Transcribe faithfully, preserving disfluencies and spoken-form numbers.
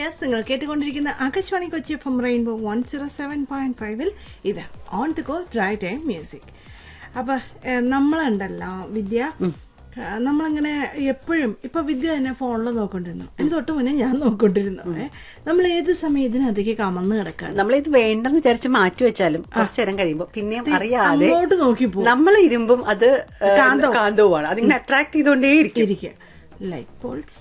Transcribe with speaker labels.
Speaker 1: Yes, നിങ്ങൾ കേട്ടുകൊണ്ടിരിക്കുന്ന Akashvani Kochi F M rainbow one zero seven point ഫൈവിൽ ഇത് on the go dry time music. അപ്പൊ നമ്മളുണ്ടല്ലോ വിദ്യ, നമ്മളിങ്ങനെ എപ്പോഴും ഇപ്പൊ വിദ്യ തന്നെ ഫോണിൽ നോക്കൊണ്ടിരുന്നു. അതിന് തൊട്ട് മുന്നേ ഞാൻ നോക്കൊണ്ടിരുന്നു. നമ്മൾ ഏത് സമയം ഇതിനകത്തേക്ക് കമന്ന് കിടക്കാണ്.
Speaker 2: നമ്മളിത് വേണ്ടെന്ന് വിചാരിച്ച് മാറ്റി വെച്ചാലും കുറച്ചു നേരം കഴിയുമ്പോൾ പിന്നെയും അറിയാതെ
Speaker 1: നോക്കിപ്പോ
Speaker 2: നമ്മൾ ഇരുമ്പും അത് കാന്തവുമാണ്. അതിങ്ങനെ അട്രാക്ട് ചെയ്തുകൊണ്ടേ ഇരിക്കും.
Speaker 1: Light Paul's